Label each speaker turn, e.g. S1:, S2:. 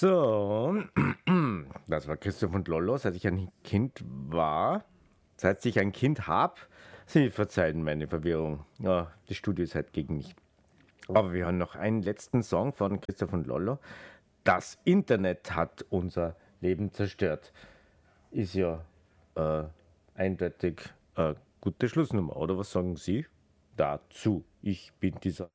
S1: So, das war Christoph und Lollo, seit ich ein Kind war. Seit ich ein Kind habe, Sie verzeihen meine Verwirrung. Ja, das Studio ist halt gegen mich. Aber wir haben noch einen letzten Song von Christoph und Lollo. Das Internet hat unser Leben zerstört. Ist ja äh, eindeutig gute Schlussnummer, oder was sagen Sie dazu? Ich bin dieser